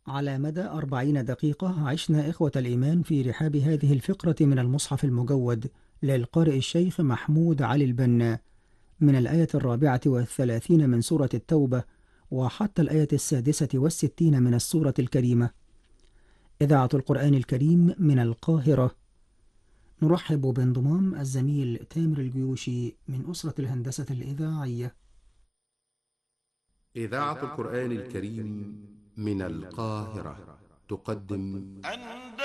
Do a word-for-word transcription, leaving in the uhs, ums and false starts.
على مدى أربعين دقيقة عشنا إخوة الإيمان في رحاب هذه الفقرة من المصحف المجود للقارئ الشيخ محمود علي البنا، من الآية الرابعة والثلاثين من سورة التوبة وحتى الآية السادسة والستين من السورة الكريمة. إذاعة القرآن الكريم من القاهرة. نرحب بانضمام الزميل تامر الجيوشي من أسرة الهندسة الإذاعية. إذاعة القرآن الكريم من القاهرة تقدم